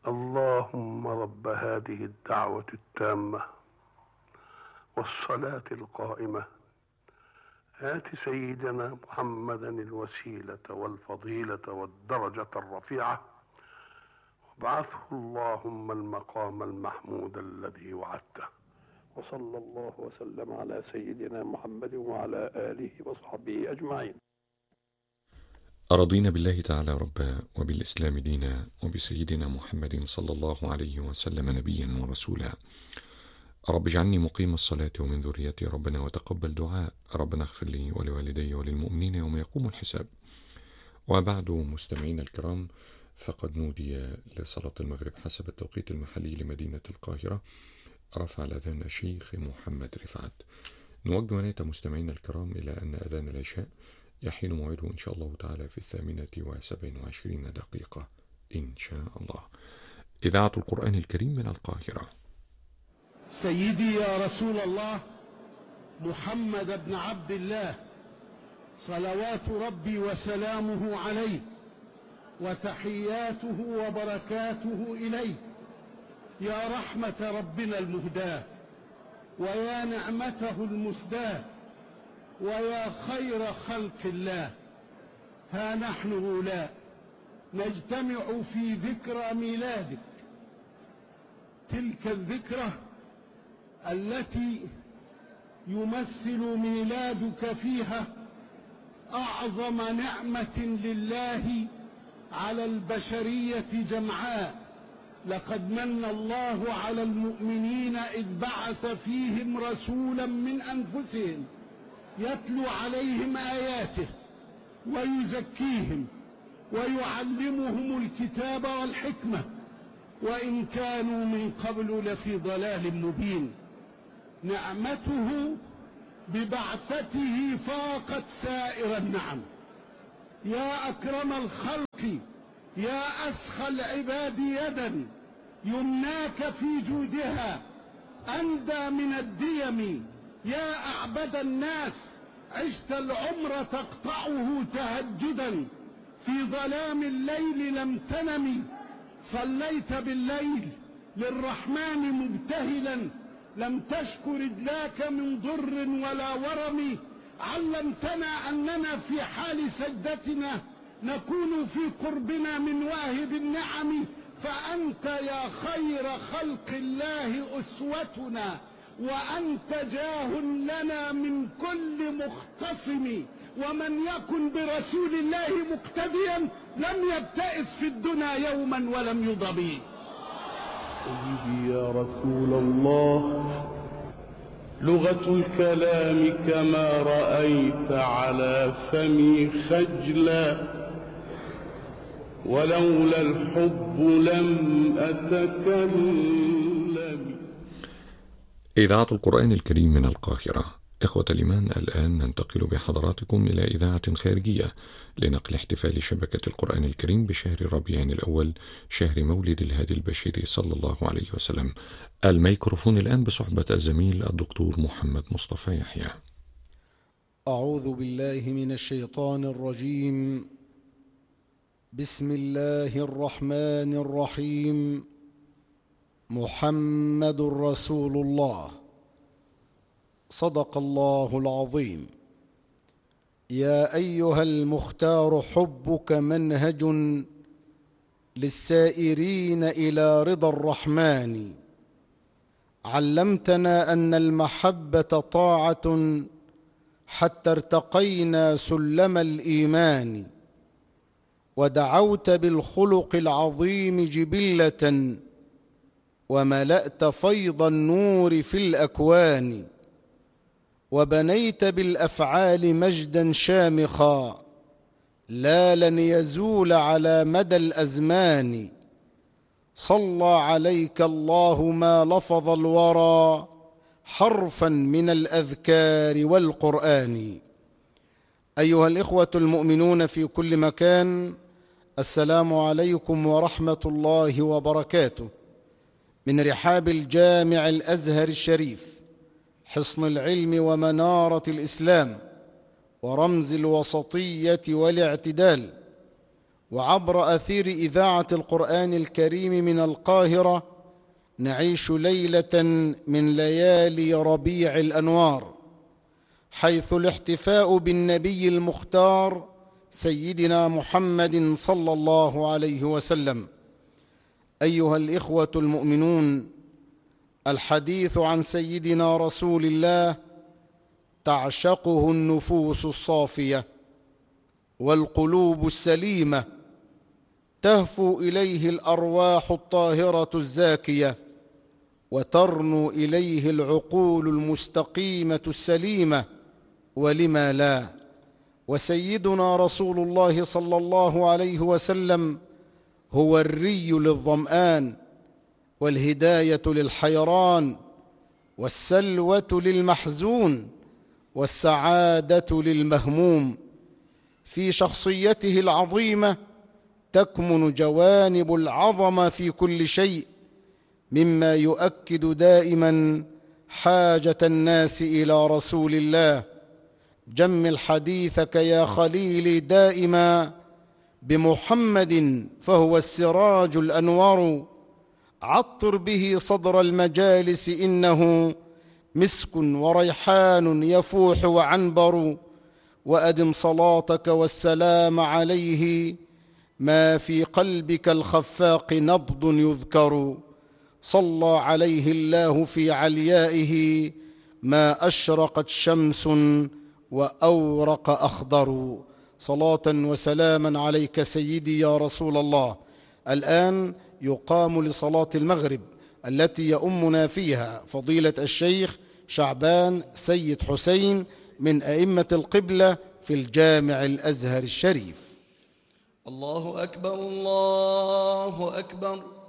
اللهم رب هذه الدعوة التامة والصلاة القائمة آت سيدنا محمدا الوسيلة والفضيلة والدرجة الرفيعة وابعثه اللهم المقام المحمود الذي وعدته. وصلى الله وسلم على سيدنا محمد وعلى آله وصحبه أجمعين. رضينا بالله تعالى ربا وبالإسلام دينا وبسيدنا محمد صلى الله عليه وسلم نبيا ورسولا. رب اجعلني مقيم الصلاة ومن ذريتي ربنا وتقبل دعاء ربنا اغفر لي ولوالدي وللمؤمنين يوم يقوم الحساب. وبعد مستمعين الكرام، فقد نودي لصلاة المغرب حسب التوقيت المحلي لمدينة القاهرة. رفع الأذان الشيخ محمد رفعت. نوجه ونية مستمعين الكرام إلى أن أذان العشاء يحين موعده إن شاء الله تعالى في 28:27 إن شاء الله. إذاعة القرآن الكريم من القاهرة. سيدي يا رسول الله محمد بن عبد الله صلوات ربي وسلامه عليه وتحياته وبركاته إليه، يا رحمة ربنا المهداة ويا نعمته المسداة ويا خير خلق الله. ها نحن هؤلاء نجتمع في ذكرى ميلادك، تلك الذكرى التي يمثل ميلادك فيها أعظم نعمة لله على البشرية جمعاء. لقد من الله على المؤمنين إذ بعث فيهم رسولا من أنفسهم يتلو عليهم آياته ويزكيهم ويعلمهم الكتاب والحكمة وإن كانوا من قبل لفي ضلال مبين. نعمته ببعثته فاقت سائر النعم. يا أكرم الخلق، يا أسخى العباد يدا، يمناك في جودها أندى من الديم. يا أعبد الناس، عشت العمر تقطعه تهجدا، في ظلام الليل لم تنم، صليت بالليل للرحمن مبتهلا، لم تشك رجلاك من ضر ولا ورم. علمتنا أننا في حال سجدتنا نكون في قربنا من واهب النعم، فأنت يا خير خلق الله أسوتنا، وأنت جاه لنا من كل مختصم. ومن يكن برسول الله مقتديا لم يبتئس في الدنيا يوما ولم يضبي. سيدي يا رسول الله، لغة الكلام كما رأيت على فمي خجلا، ولولا الحب لم أتكلم. إذاعة القرآن الكريم من القاهرة. إخوة الإيمان، الآن ننتقل بحضراتكم إلى إذاعة خارجية لنقل احتفال شبكة القرآن الكريم بشهر ربيع الأول، شهر مولد الهادي البشير صلى الله عليه وسلم. الميكروفون الآن بصحبة الزميل الدكتور محمد مصطفى يحيى. أعوذ بالله من الشيطان الرجيم. بسم الله الرحمن الرحيم. محمد رسول الله. صدق الله العظيم. يا أيها المختار، حبك منهج للسائرين إلى رضا الرحمن. علمتنا أن المحبة طاعة حتى ارتقينا سلم الإيمان، ودعوت بالخلق العظيم جبلة وملأت فيض النور في الأكوان، وبنيت بالأفعال مجدا شامخا لا لن يزول على مدى الأزمان. صلى عليك الله ما لفظ الورى حرفا من الأذكار والقرآن. أيها الإخوة المؤمنون في كل مكان، السلام عليكم ورحمة الله وبركاته. من رحاب الجامع الأزهر الشريف، حصن العلم ومنارة الإسلام ورمز الوسطية والاعتدال، وعبر أثير إذاعة القرآن الكريم من القاهرة نعيش ليلة من ليالي ربيع الأنوار، حيث الاحتفاء بالنبي المختار سيدنا محمد صلى الله عليه وسلم. أيها الإخوة المؤمنون، الحديث عن سيدنا رسول الله تعشقه النفوس الصافية والقلوب السليمة، تهفو إليه الأرواح الطاهرة الزاكية، وترنو إليه العقول المستقيمة السليمة، ولما لا؟ وسيدنا رسول الله صلى الله عليه وسلم هو الري للظمآن، والهداية للحيران، والسلوة للمحزون، والسعادة للمهموم. في شخصيته العظيمة تكمن جوانب العظمة في كل شيء، مما يؤكد دائما حاجة الناس إلى رسول الله. جمل حديثك يا خليلي دائما بمحمد، فهو السراج الأنور، عطر به صدر المجالس، إنه مسك وريحان يفوح وعنبر، وأدم صلاتك والسلام عليه، ما في قلبك الخفاق نبض يذكر. صلى عليه الله في عليائه، ما أشرقت شمس وأورق أخضر. صلاة وسلاما عليك سيدي يا رسول الله. الآن يقام لصلاة المغرب التي يؤمنا فيها فضيلة الشيخ شعبان سيد حسين من أئمة القبلة في الجامع الأزهر الشريف. الله أكبر الله أكبر.